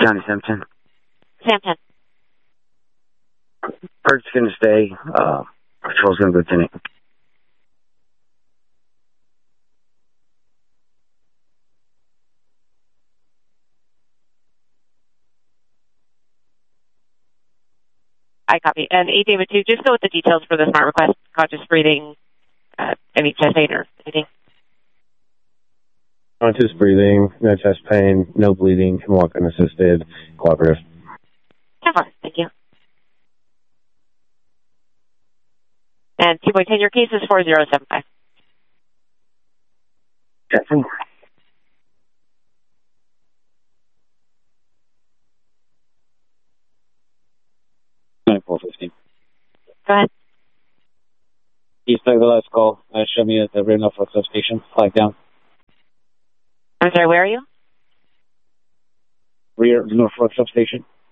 Johnny Simpson. Sam 10. Bert's going to stay. Patrol's going to go tonight. I copy. And 8 David 2, just go with the details for the smart request. Conscious breathing, any chest pain or anything. Conscious breathing, no chest pain, no bleeding, can walk unassisted, cooperative. Thank you. And 2.10, your case is 4075. Jackson. Go ahead. East of the last call. Show me at the rear Norfolk substation. Flag down. I'm sorry, where are you? Rear Norfolk substation.